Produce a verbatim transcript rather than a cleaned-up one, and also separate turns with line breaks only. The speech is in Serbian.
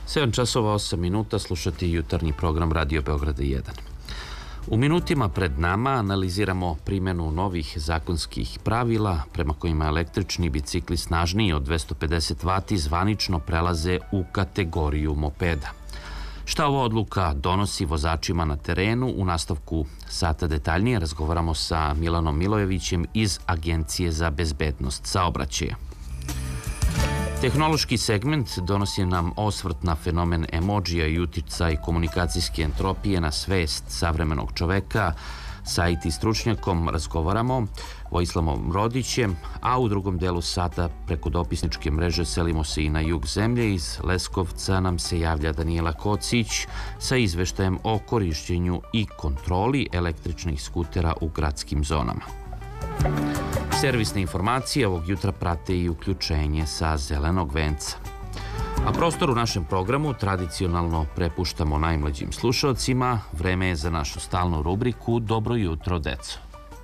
sedam časova osam minuta slušati jutarnji program Radio Beograda jedan. U minutima pred nama analiziramo primjenu novih zakonskih pravila prema kojima električni bicikli snažniji od dvesta pedeset vati zvanično prelaze u kategoriju mopeda. Šta ova odluka donosi vozačima na terenu? U nastavku sata detaljnije razgovaramo sa Milanom Milojevićem iz Agencije za bezbednost saobraćaja. Tehnološki segment donosi nam osvrt na fenomen emodžija i uticaj komunikacijske entropije na svest savremenog čoveka. Sa I T stručnjakom razgovaramo Vojislavom Rodićem, a u drugom delu sata preko dopisničke mreže selimo se i na jug zemlje. Iz Leskovca nam se javlja Danijela Kocić sa izveštajem o korišćenju i kontroli električnih skutera u gradskim zonama. Servisne informacije ovog jutra prate i uključenje sa Zelenog venca. A prostor u našem programu tradicionalno prepuštamo najmlađim slušalcima. Vreme je za našu stalnu rubriku Dobro jutro, deco.